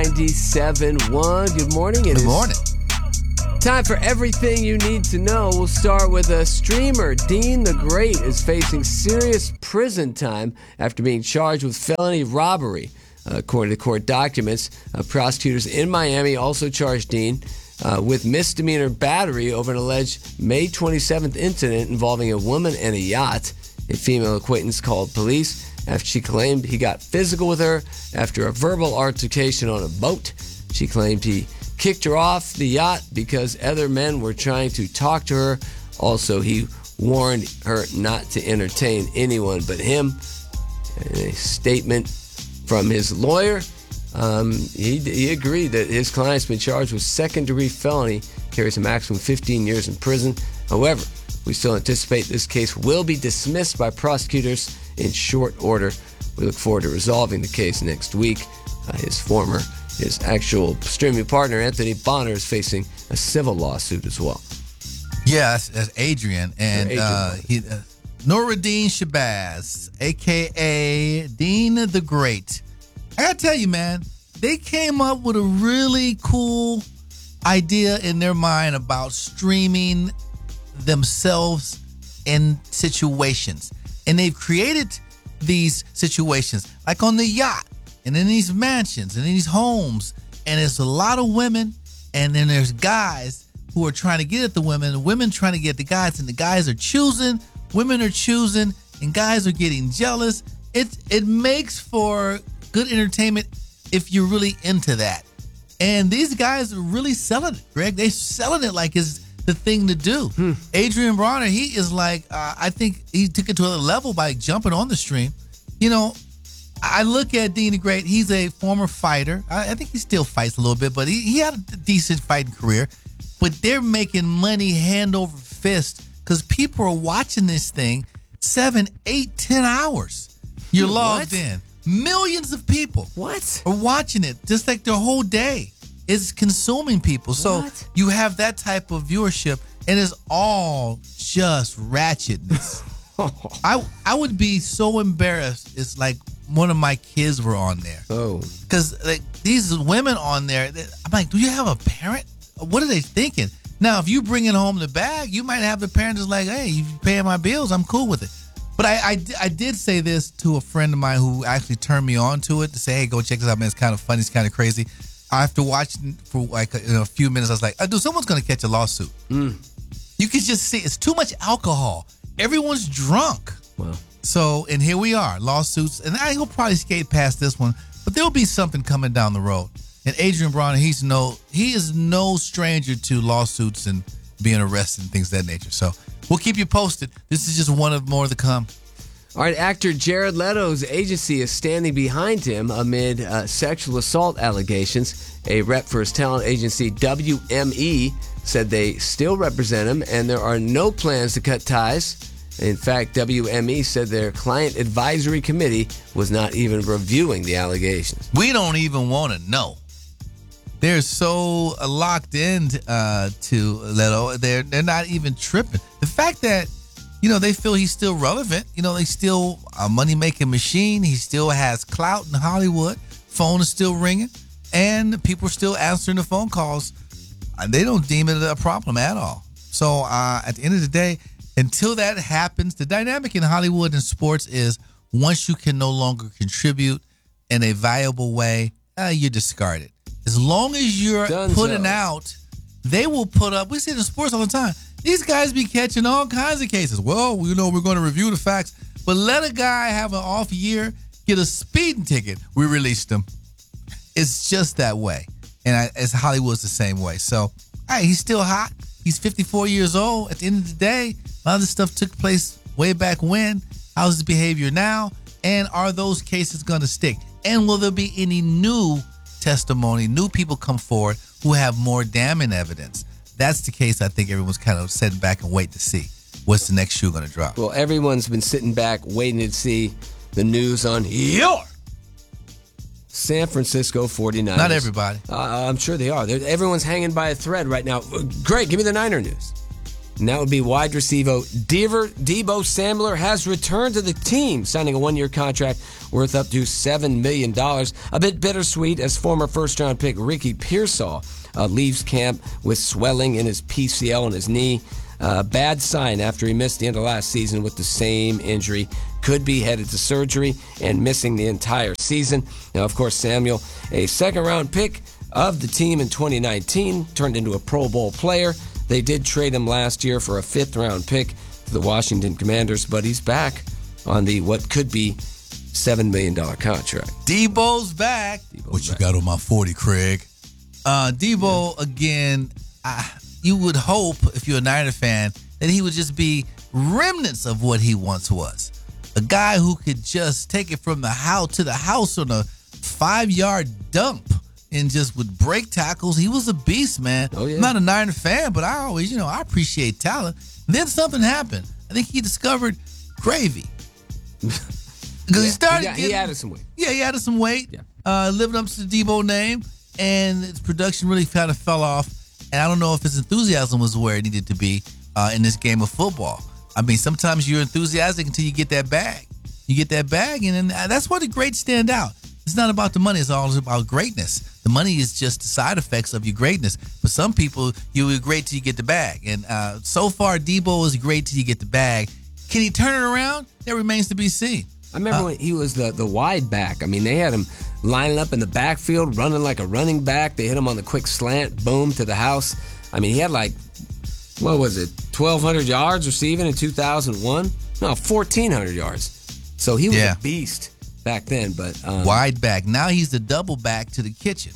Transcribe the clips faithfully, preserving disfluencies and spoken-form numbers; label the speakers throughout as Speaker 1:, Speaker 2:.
Speaker 1: ninety-seven point one. Good morning. It
Speaker 2: Good morning.
Speaker 1: Time for everything you need to know. We'll start with a streamer. Dean the Great is facing serious prison time after being charged with felony robbery. Uh, according to court documents, uh, prosecutors in Miami also charged Dean uh, with misdemeanor battery over an alleged May twenty-seventh incident involving a woman and a yacht. A female acquaintance called police after she claimed he got physical with her after a verbal altercation on a boat. She claimed he kicked her off the yacht because other men were trying to talk to her. Also, he warned her not to entertain anyone but him. In a statement from his lawyer, um, he, he agreed that his client's been charged with second-degree felony, carries a maximum of fifteen years in prison. However, we still anticipate this case will be dismissed by prosecutors in short order. We look forward to resolving the case next week. Uh, his former, his actual streaming partner, Anthony Bonner, is facing a civil lawsuit as well.
Speaker 2: Yeah, that's, that's Adrian. And
Speaker 1: Adrian.
Speaker 2: uh, he, uh, Nuruddin Shabazz, a k a. Dean the Great. I got to tell you, man, they came up with a really cool idea in their mind about streaming themselves in situations. And they've created these situations, like on the yacht, and in these mansions, and in these homes. And there's a lot of women, and then there's guys who are trying to get at the women, and women trying to get at the guys, and the guys are choosing, women are choosing, and guys are getting jealous. It, it makes for good entertainment if you're really into that. And these guys are really selling it, Greg. They're selling it like it's the thing to do. Hmm. Adrian Bronner, he is like, uh, I think he took it to another level by jumping on the stream. You know, I look at Dean the Great. He's a former fighter. I, I think he still fights a little bit, but he, he had a decent fighting career. But they're making money hand over fist because people are watching this thing seven, eight, ten hours. You're logged
Speaker 1: What?
Speaker 2: in. Millions of people
Speaker 1: What?
Speaker 2: are watching it just like their whole day. It's consuming people. So
Speaker 1: What?
Speaker 2: you have that type of viewership, and it's all just ratchetness. I I would be so embarrassed. It's like one of my kids were on there.
Speaker 1: Oh.
Speaker 2: Because like, these women on there, they, I'm like, do you have a parent? What are they thinking? Now, if you bring it home the bag, you might have the parent that's like, hey, you paying my bills, I'm cool with it. But I, I, I did say this to a friend of mine who actually turned me on to it to say, hey, go check this out, man. It's kind of funny. It's kind of crazy. After watching for like a, you know, a few minutes, I was like, oh, dude, someone's going to catch a lawsuit.
Speaker 1: Mm.
Speaker 2: You can just see it's too much alcohol. Everyone's drunk.
Speaker 1: Wow.
Speaker 2: So, and here we are, lawsuits. And I will probably skate past this one, but there'll be something coming down the road. And Adrian Bronner, he's no, he is no stranger to lawsuits and being arrested and things of that nature. So we'll keep you posted. This is just one of more to come.
Speaker 1: All right, actor Jared Leto's agency is standing behind him amid uh, sexual assault allegations. A rep for his talent agency, W M E, said they still represent him and there are no plans to cut ties. In fact, W M E said their client advisory committee was not even reviewing the allegations.
Speaker 2: We don't even want to know. They're so locked in uh, to Leto, they're, they're not even tripping. The fact that, you know, they feel he's still relevant. You know, they still a money-making machine. He still has clout in Hollywood. Phone is still ringing. And people are still answering the phone calls. They don't deem it a problem at all. So uh, at the end of the day, until that happens, the dynamic in Hollywood and sports is once you can no longer contribute in a viable way, uh, you're discarded. As long as you're
Speaker 1: Dunzo.
Speaker 2: putting out, they will put up. We see it in sports all the time. These guys be catching all kinds of cases. Well, you know, we're going to review the facts, but let a guy have an off year, get a speeding ticket. We released him. It's just that way. And I, as Hollywood's the same way. So, hey, he's still hot. He's fifty-four years old. At the end of the day, a lot of this stuff took place way back when. How's his behavior now? And are those cases going to stick? And will there be any new testimony, new people come forward who have more damning evidence? That's the case I think everyone's kind of sitting back and waiting to see. What's the next shoe going to drop?
Speaker 1: Well, everyone's been sitting back waiting to see the news on your San Francisco forty-niners.
Speaker 2: Not everybody.
Speaker 1: Uh, I'm sure they are. They're, everyone's hanging by a thread right now. Greg, give me the Niner news. and that would be wide receiver Devo, Deebo Samuel has returned to the team, signing a one-year contract worth up to seven million dollars. A bit bittersweet as former first-round pick Ricky Pearsall uh, leaves camp with swelling in his P C L and his knee. Uh, bad sign after he missed the end of last season with the same injury. Could be headed to surgery and missing the entire season. Now, of course, Samuel, a second-round pick of the team in twenty nineteen, turned into a Pro Bowl player. They did trade him last year for a fifth-round pick to the Washington Commanders, but he's back on the what could be seven million dollars contract.
Speaker 2: Debo's back.
Speaker 1: Debo's
Speaker 2: what you
Speaker 1: back.
Speaker 2: got on my forty, Craig? Uh, Debo, yeah. again, I, you would hope, if you're a Niner fan, that he would just be remnants of what he once was. A guy who could just take it from the house to the house on a five-yard dump and just would break tackles. He was a beast, man.
Speaker 1: Oh, yeah.
Speaker 2: I'm not a Niner fan, but I always, you know, I appreciate talent. Then something happened. I think he discovered gravy. Because
Speaker 1: yeah.
Speaker 2: he started
Speaker 1: he, got,
Speaker 2: getting,
Speaker 1: he added some weight.
Speaker 2: Yeah, he added some weight.
Speaker 1: Yeah.
Speaker 2: Uh, living up to the Debo name, and his production really kind of fell off. And I don't know if his enthusiasm was where it needed to be uh, in this game of football. I mean, sometimes you're enthusiastic until you get that bag. You get that bag, and then that's where the greats stand out. It's not about the money. It's all about greatness. The money is just the side effects of your greatness. For some people, you're great till you get the bag. And uh, so far, Debo is great till you get the bag. Can he turn it around? That remains to be seen.
Speaker 1: I remember uh, when he was the, the wide back. I mean, they had him lining up in the backfield, running like a running back. They hit him on the quick slant, boom, to the house. I mean, he had like, what was it, twelve hundred yards receiving in two thousand one? No, fourteen hundred yards. So he was
Speaker 2: yeah.
Speaker 1: a beast back then. But um,
Speaker 2: wide back. Now he's the double back to the kitchen.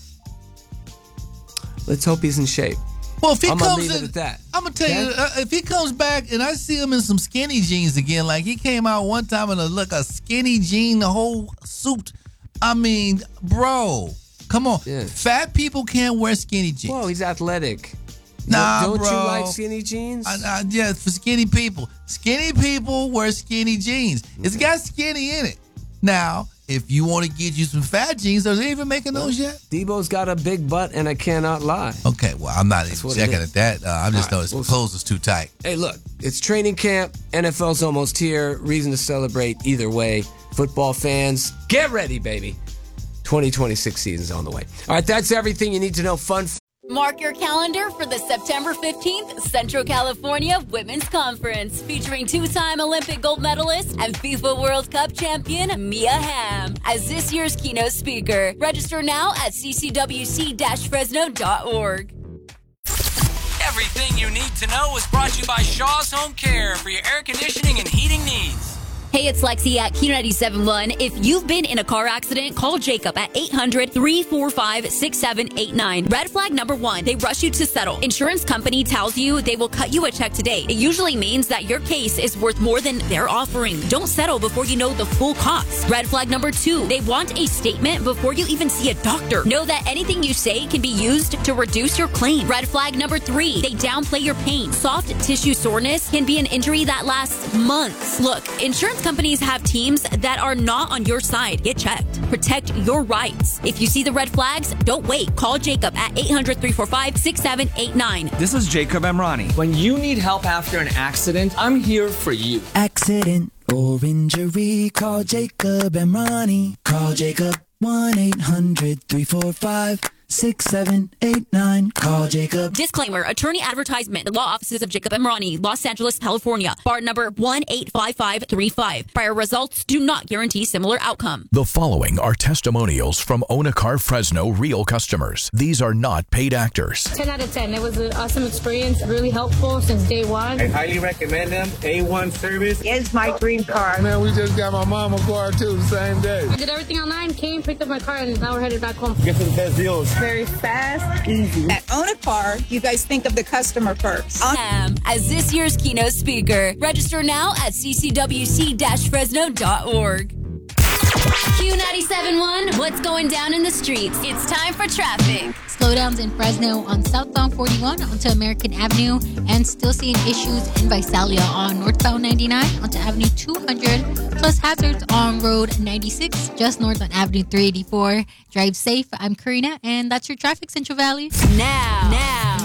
Speaker 1: Let's hope he's in shape.
Speaker 2: Well, if he
Speaker 1: I'm
Speaker 2: comes
Speaker 1: gonna leave
Speaker 2: in,
Speaker 1: it at that.
Speaker 2: I'm gonna tell
Speaker 1: okay?
Speaker 2: you, uh, if he comes back and I see him in some skinny jeans again, like he came out one time in a look a skinny jean, the whole suit. I mean, bro, come on.
Speaker 1: Yeah.
Speaker 2: Fat people can't wear skinny jeans.
Speaker 1: Whoa, he's athletic.
Speaker 2: Nah,
Speaker 1: don't, don't
Speaker 2: bro.
Speaker 1: you like skinny jeans?
Speaker 2: I, I, yeah, for skinny people. Skinny people wear skinny jeans. Okay. It's got skinny in it. Now, if you want to get you some fat jeans, are they even making those yet?
Speaker 1: Debo's got a big butt, and I cannot lie.
Speaker 2: Okay, well, I'm not even checking at that. Uh, I'm just
Speaker 1: All
Speaker 2: know his
Speaker 1: right,
Speaker 2: clothes is too tight.
Speaker 1: Hey, look, it's training camp. N F L's almost here. Reason to celebrate either way. Football fans, get ready, baby. twenty twenty-six season's on the way. All right, that's everything you need to know. Fun.
Speaker 3: Mark your calendar for the September fifteenth Central California Women's Conference featuring two-time Olympic gold medalist and FIFA World Cup champion Mia Hamm as this year's keynote speaker. Register now at c c w c dash fresno dot org.
Speaker 4: Everything you need to know is brought to you by Shaw's Home Care for your air conditioning and heating needs.
Speaker 3: Hey, it's Lexi at Q ninety-seven point one. If you've been in a car accident, call Jacob at eight hundred, three four five, six seven eight nine. Red flag number one, they rush you to settle. Insurance company tells you they will cut you a check today. It usually means that your case is worth more than they're offering. Don't settle before you know the full cost. Red flag number two, they want a statement before you even see a doctor. Know that anything you say can be used to reduce your claim. Red flag number three, they downplay your pain. Soft tissue soreness can be an injury that lasts months. Look, insurance companies have teams that are not on your side. Get checked. Protect your rights. If you see the red flags, don't wait. Call Jacob at eight hundred, three four five, six seven eight nine.
Speaker 5: This is Jacob Emrani. When you need help after an accident, I'm here for you.
Speaker 6: Accident or injury, call Jacob Emrani. Call Jacob one eight hundred, three four five, six seven eight nine. Call Jacob.
Speaker 3: Disclaimer, attorney advertisement. The law offices of Jacob Emrani, Los Angeles, California. Bar number one eight five five three five. Prior results do not guarantee similar outcome.
Speaker 7: The following are testimonials from Onacar Fresno real customers. These are not paid actors.
Speaker 8: ten out of ten. It was an awesome experience. Really helpful since day one.
Speaker 9: I highly recommend them. A one service.
Speaker 10: It's my dream car.
Speaker 11: Man, we just got my mom a car too the same day.
Speaker 8: I did everything online, came, picked up my car, and now we're headed back home.
Speaker 9: Get some best deals.
Speaker 10: Very fast, easy. At Onacar, you guys think of the customer first.
Speaker 3: Um, as this year's keynote speaker. Register now at c c w c dash fresno dot org. Q ninety-seven point one, what's going down in the streets? It's time for traffic.
Speaker 12: Slowdowns in Fresno on southbound forty-one onto American Avenue, and still seeing issues in Visalia on northbound ninety-nine onto Avenue two hundred, plus hazards on Road ninety-six just north on Avenue three eighty-four. Drive safe. I'm Karina, and that's your traffic, Central Valley.
Speaker 3: Now, now.